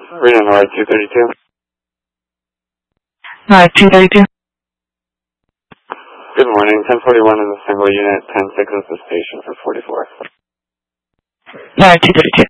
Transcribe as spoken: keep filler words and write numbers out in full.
Reno North two thirty-two. North two thirty-two. Good morning. ten forty-one is a single unit. ten six is the station for forty-four. North two thirty-two.